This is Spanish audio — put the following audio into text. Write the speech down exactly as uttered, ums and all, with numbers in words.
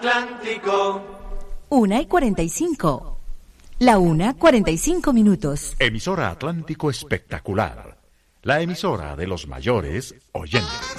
Atlántico. Una y cuarenta y cinco. La una, cuarenta y cinco minutos. Emisora Atlántico Espectacular. La emisora de los mayores oyentes.